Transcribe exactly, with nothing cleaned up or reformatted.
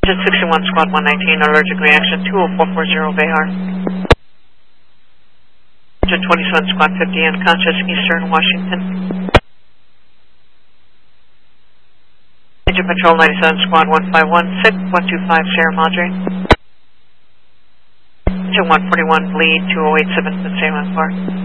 Engine sixty-one, Squad one nineteen, allergic reaction two oh four four zero, Behar. Engine twenty-seven, Squad fifty, unconscious, Eastern Washington. Engine Patrol ninety-seven, Squad one five one, S I C one two five, Sierra Madre. Engine one forty-one, bleed two oh eight seven, Passaic Park.